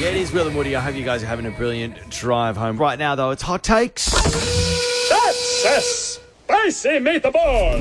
Yeah, it is Will and Woody. I hope you guys are having a brilliant drive home. Right now, though, it's Hot Takes. That's a spicy meatball.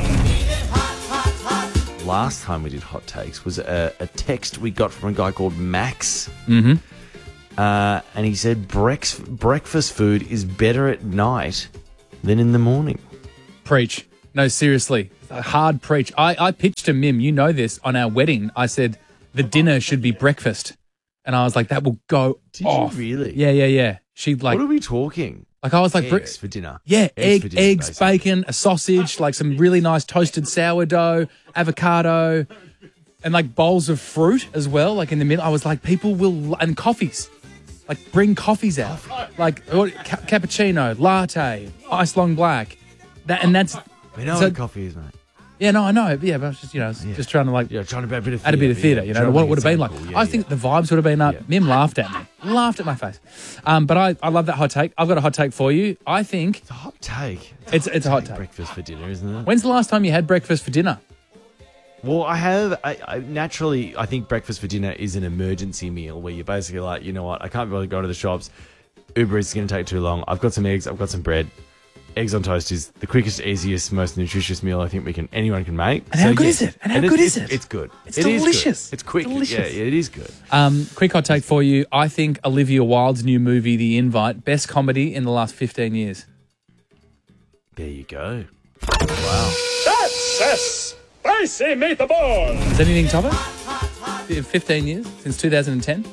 Last time we did Hot Takes was a text we got from a guy called Max. Mm-hmm. And he said breakfast food is better at night than in the morning. Preach. No, seriously. A hard preach. I pitched to Mim, you know this, on our wedding. I said the dinner should be breakfast. And I was like, that will go off. Did you really? Yeah. She'd like... What are we talking? Like I was like... Eggs for dinner. Yeah, for dinner, eggs, basically. bacon, a sausage, like some really nice toasted sourdough, avocado, and like bowls of fruit as well, like in the middle. I was like, people will... And coffees. Like bring coffees out. Like cappuccino, latte, ice long black. That's... We know what coffee is, mate. Yeah, no, I know. Yeah, but I was just, just trying to like... Yeah, trying to be a bit of theatre. Add a bit of theatre, you know, what it would have been like. Yeah, I think the vibes would have been up. Mim laughed at me. Laughed at my face. But I love that hot take. I've got a hot take for you. I think... It's a hot take. It's a hot take. Breakfast for dinner, isn't it? When's the last time you had breakfast for dinner? Well, I have. Naturally, I think breakfast for dinner is an emergency meal where you're basically like, you know what, I can't really go to the shops. Uber Eats is going to take too long. I've got some eggs. I've got some bread. Eggs on toast is the quickest, easiest, most nutritious meal I think anyone can make. And how good is it? And how good is it? It's good. It's delicious. It's quick. Delicious. Yeah, it is good. Quick hot take for you. I think Olivia Wilde's new movie, The Invite, best comedy in the last 15 years. There you go. Wow. That's a spicy meatball. Does anything top it? 15 years since 2010.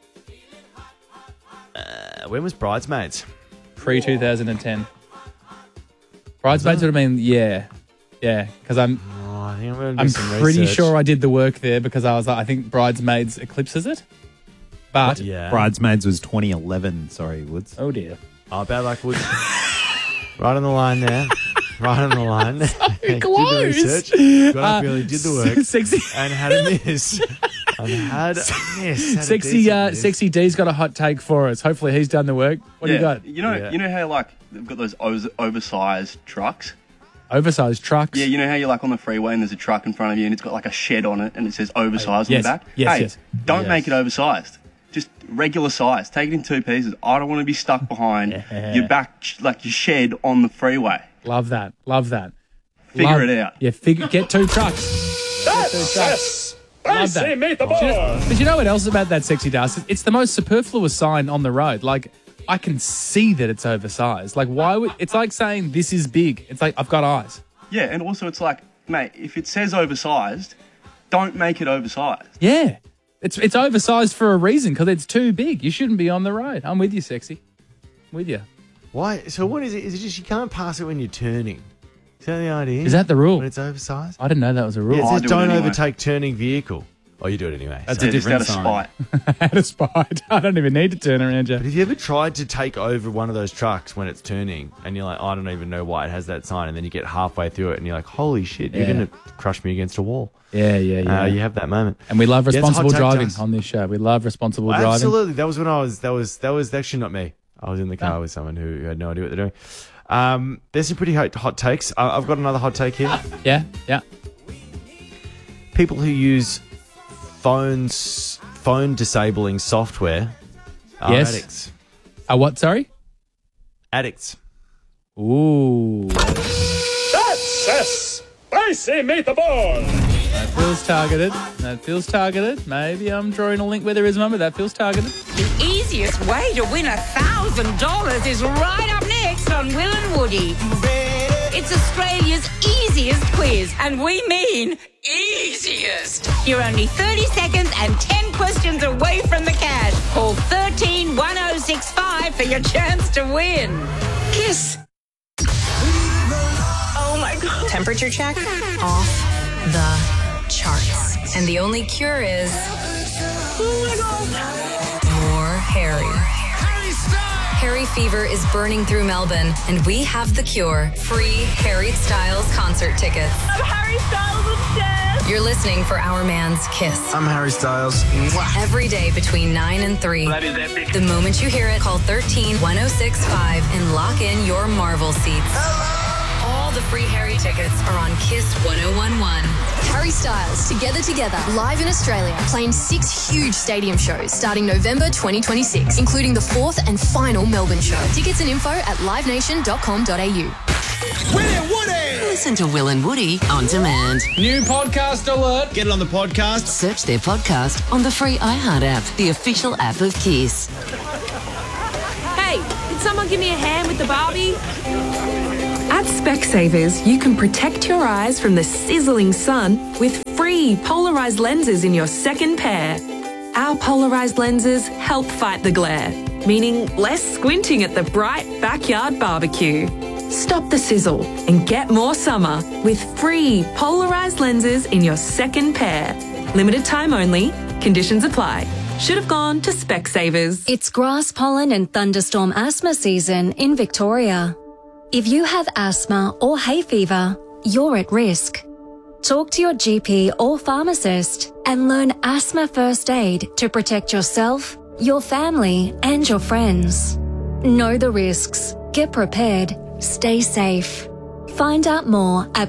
When was Bridesmaids? Pre-2010. Bridesmaids would have been, yeah, because I'm pretty sure I did the work there because I was like, I think Bridesmaids eclipses it. But Bridesmaids was 2011. Sorry, Woods. Oh dear. Oh, bad luck, Woods. Right on the line there. Right on the line. So close. Did the research. Got up early, did the work. Sexy. And had a miss. Had a miss. Sexy D's got a hot take for us. Hopefully he's done the work. What do you got? You know how like they've got those oversized trucks? Oversized trucks? Yeah, you know how you're like on the freeway and there's a truck in front of you and it's got like a shed on it and it says oversized on the back? Yes. Don't make it oversized. Just regular size. Take it in 2 pieces. I don't want to be stuck behind your back, like your shed on the freeway. Love that. Figure it out. Yeah, get 2 trucks. That's a spicy meatball. But you know what else about that Sexy Dust? It's the most superfluous sign on the road. Like, I can see that it's oversized. Like, why would... It's like saying, this is big. It's like, I've got eyes. Yeah, and also it's like, mate, if it says oversized, don't make it oversized. Yeah. It's oversized for a reason, because it's too big. You shouldn't be on the road. I'm with you, Sexy. With you. Why? So what is it? Is it just you can't pass it when you're turning? Is that the idea? Is that the rule? When it's oversized? I didn't know that was a rule. Yeah, it says do it don't anyway. overtake turning vehicle. Oh, you do it anyway. That's So- a different just out of spite. Out of spite. I don't even need to turn around, Jeff. But have you ever tried to take over one of those trucks when it's turning and you're like, I don't even know why it has that sign, and then you get halfway through it and you're like, holy shit, you're going to crush me against a wall. Yeah. You have that moment. And we love Yeah, it's a hot responsible take, driving Jas. on this show. We love responsible driving. Absolutely. That was when that was actually not me. I was in the car with someone who had no idea what they're doing. There's some pretty hot takes. I've got another hot take here. Yeah. People who use phone disabling software are Yes. addicts. What, sorry? Addicts. Ooh. That's a spicy meatball. That feels targeted. Maybe I'm drawing a link where there is one, but that feels targeted. The easiest way to win $1,000 is right up next on Will and Woody. It's Australia's easiest quiz, and we mean easiest. You're only 30 seconds and 10 questions away from the cash. Call 131065 for your chance to win. Kiss. Oh my God. Temperature check off the charts. And the only cure is more Harry. Harry fever is burning through Melbourne, and we have the cure. Free Harry Styles concert tickets. I'm Harry Styles obsessed. You're listening for Our Man's Kiss. I'm Harry Styles. Every day between 9 and 3. That is epic. The moment you hear it, call 131065 and lock in your Marvel seats. All the free Harry tickets are on Kiss 1011. Harry Styles, Together, live in Australia, playing 6 huge stadium shows starting November 2026, including the 4th and final Melbourne show. Tickets and info at livenation.com.au. Will and Woody! Listen to Will and Woody on demand. New podcast alert. Get it on the podcast. Search their podcast on the free iHeart app, the official app of Kiss. Hey, did someone give me a hand with the Barbie? At Specsavers, you can protect your eyes from the sizzling sun with free polarized lenses in your second pair. Our polarized lenses help fight the glare, meaning less squinting at the bright backyard barbecue. Stop the sizzle and get more summer with free polarized lenses in your second pair. Limited time only. Conditions apply. Should have gone to Specsavers. It's grass pollen and thunderstorm asthma season in Victoria. If you have asthma or hay fever, you're at risk. Talk to your GP or pharmacist and learn asthma first aid to protect yourself, your family, and your friends. Know the risks. Get prepared. Stay safe. Find out more at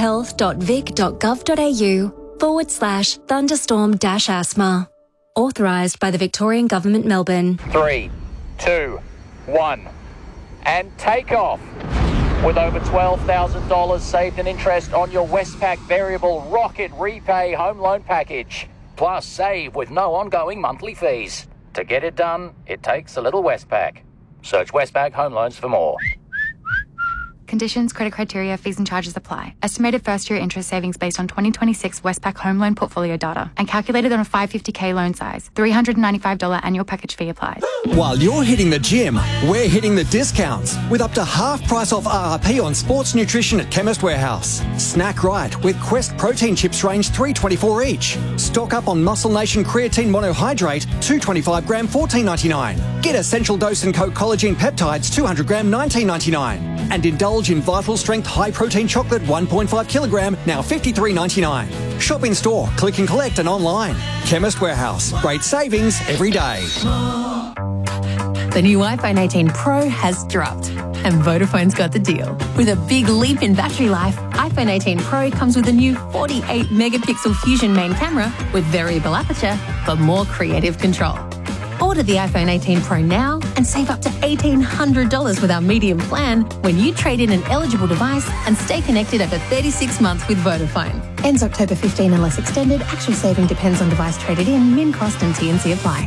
betterhealth.vic.gov.au/thunderstorm-asthma. Authorised by the Victorian Government, Melbourne. 3, 2, 1, and take off. With over $12,000 saved in interest on your Westpac Variable Rocket Repay Home Loan Package. Plus save with no ongoing monthly fees. To get it done, it takes a little Westpac. Search Westpac Home Loans for more. Conditions, credit criteria, fees and charges apply. Estimated first-year interest savings based on 2026 Westpac home loan portfolio data and calculated on a 550k loan size. $395 annual package fee applied. While you're hitting the gym, we're hitting the discounts with up to half price off RRP on sports nutrition at Chemist Warehouse. Snack right with Quest protein chips range $3.24 each. Stock up on Muscle Nation creatine monohydrate 225 gram $14.99. Get Essential Dose and Co collagen peptides 200 gram $19.99. And indulge in Vital Strength High Protein Chocolate 1.5 kilogram, now $53.99. Shop in store, click and collect and online. Chemist Warehouse. Great savings every day. The new iPhone 18 Pro has dropped, and Vodafone's got the deal. With a big leap in battery life, iPhone 18 Pro comes with a new 48-megapixel Fusion main camera with variable aperture for more creative control. Order the iPhone 18 Pro now and save up to $1,800 with our medium plan when you trade in an eligible device and stay connected over 36 months with Vodafone. Ends October 15 unless extended. Actual saving depends on device traded in. Min cost and TNC apply.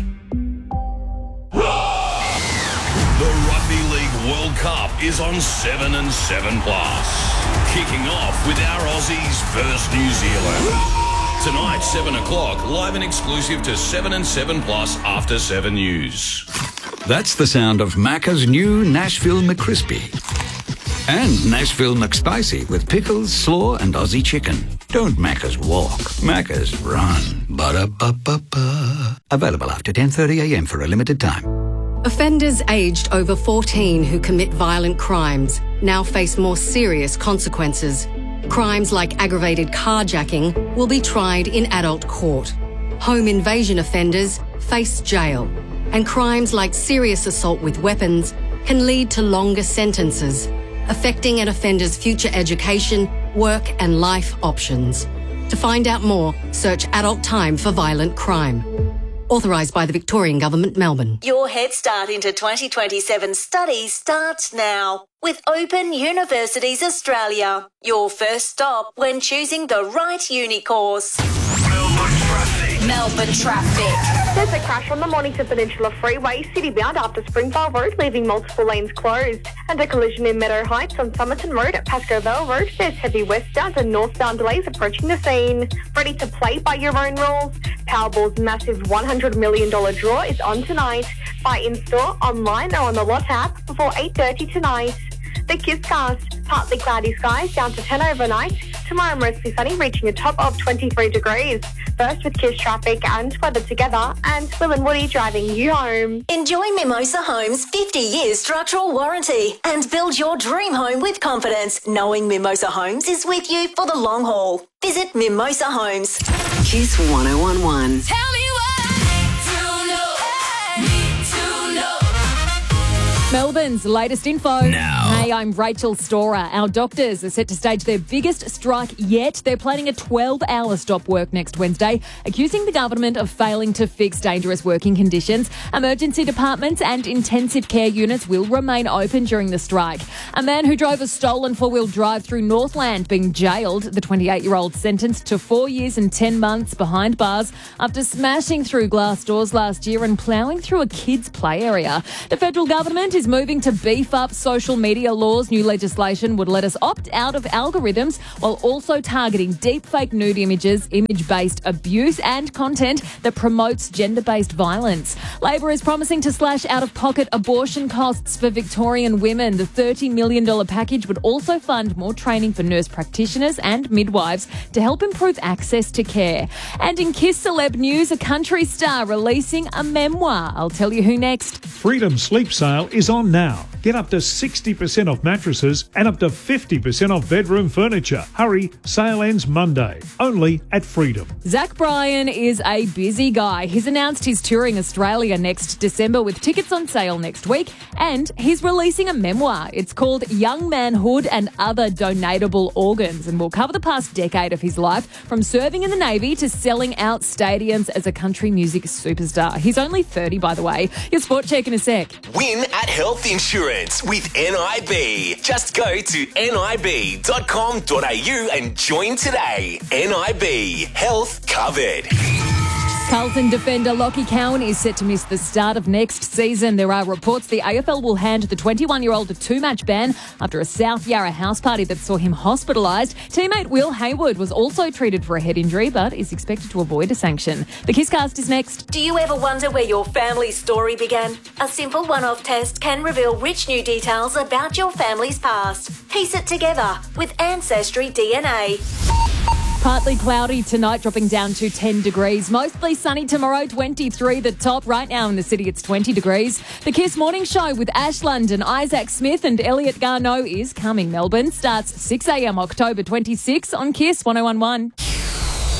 The Rugby League World Cup is on 7 and 7 Plus. Kicking off with our Aussies versus New Zealand. Tonight, 7 o'clock, live and exclusive to 7 and 7 Plus after 7 News. That's the sound of Macca's new Nashville McCrispy. And Nashville McSpicy with pickles, slaw and Aussie chicken. Don't Macca's walk, Macca's run. Ba-da-ba-ba-ba. Available after 10:30 a.m. for a limited time. Offenders aged over 14 who commit violent crimes now face more serious consequences. Crimes like aggravated carjacking will be tried in adult court. Home invasion offenders face jail. And crimes like serious assault with weapons can lead to longer sentences, affecting an offender's future education, work and life options. To find out more, search Adult Time for Violent Crime. Authorised by the Victorian Government, Melbourne. Your head start into 2027 studies starts now with Open Universities Australia. Your first stop when choosing the right uni course. Melbourne traffic. There's a crash on the Mornington Peninsula Freeway, city-bound after Springvale Road, leaving multiple lanes closed. And a collision in Meadow Heights on Somerton Road at Pascoe Vale Road. There's heavy westbound and northbound delays approaching the scene. Ready to play by your own rules? Powerball's massive $100 million draw is on tonight. Buy in-store, online or on the Lot app before 8:30 tonight. The Kisscast, partly cloudy skies down to 10 overnight. Tomorrow mostly sunny, reaching a top of 23 degrees. First with Kiss traffic and weather together, and Will and Woody driving you home. Enjoy Mimosa Homes' 50-year structural warranty and build your dream home with confidence, knowing Mimosa Homes is with you for the long haul. Visit Mimosa Homes. Kiss 1011. Tell me Melbourne's latest info. Now. Hey, I'm Rachel Storer. Our doctors are set to stage their biggest strike yet. They're planning a 12-hour stop work next Wednesday, accusing the government of failing to fix dangerous working conditions. Emergency departments and intensive care units will remain open during the strike. A man who drove a stolen four-wheel drive through Northland being jailed. The 28-year-old sentenced to 4 years and 10 months behind bars after smashing through glass doors last year and ploughing through a kids' play area. The federal government is moving to beef up social media laws. New legislation would let us opt out of algorithms while also targeting deepfake nude images, image-based abuse and content that promotes gender-based violence. Labor is promising to slash out-of-pocket abortion costs for Victorian women. The $30 million package would also fund more training for nurse practitioners and midwives to help improve access to care. And in Kiss Celeb news, a country star releasing a memoir. I'll tell you who next. Freedom Sleep Sale is on now. Get up to 60% off mattresses and up to 50% off bedroom furniture. Hurry, sale ends Monday. Only at Freedom. Zach Bryan is a busy guy. He's announced he's touring Australia next December with tickets on sale next week, and he's releasing a memoir. It's called Young Manhood and Other Donatable Organs, and will cover the past decade of his life, from serving in the Navy to selling out stadiums as a country music superstar. He's only 30, by the way. Your sport check in a sec. Win at Health Insurance with NIB. Just go to nib.com.au and join today. NIB. Health covered. Carlton defender Lockie Cowan is set to miss the start of next season. There are reports the AFL will hand the 21-year-old a 2-match ban after a South Yarra house party that saw him hospitalised. Teammate Will Hayward was also treated for a head injury but is expected to avoid a sanction. The Kisscast is next. Do you ever wonder where your family's story began? A simple one-off test can reveal rich new details about your family's past. Piece it together with Ancestry DNA. Partly cloudy tonight, dropping down to 10 degrees. Mostly sunny tomorrow, 23 the top. Right now in the city, it's 20 degrees. The Kiss Morning Show with Ash London, Isaac Smith and Elliot Garneau is coming. Melbourne starts 6 a.m. October 26 on Kiss 101.1.